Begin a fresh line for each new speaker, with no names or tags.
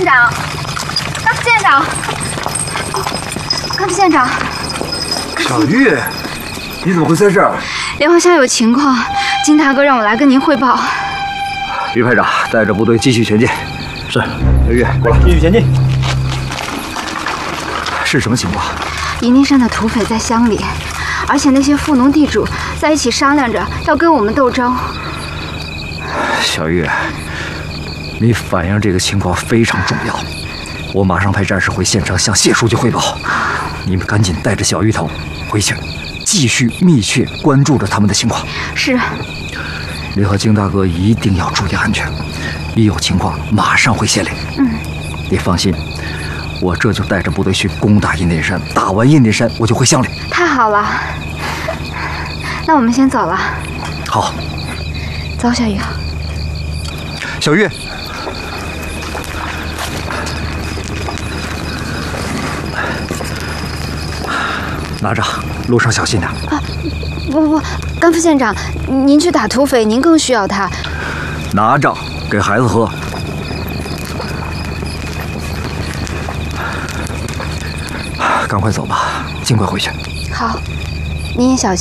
县长，甘副县长，甘副县长。
小玉，你怎么会在这儿？
连华乡有情况，金大哥让我来跟您汇报。
于排长，带着部队继续前进。是。小玉，过来，继续前进。是什么情况？
银铃山的土匪在乡里，而且那些富农地主在一起商量着要跟我们斗争。
小玉，你反映这个情况非常重要，我马上派战士回县城向谢书记汇报。你们赶紧带着小鱼头回去，继续密切关注着他们的情况。
是。
你和金大哥一定要注意安全，一有情况马上回县里。你放心，我这就带着部队去攻打印第山，打完印第山我就回乡里。
太好了，那我们先走了。
好，
走，小雨。
小玉，拿着，路上小心点。
不，甘副县长，您去打土匪，您更需要他。
拿着，给孩子喝。赶快走吧，尽快回去。
好，您也小心。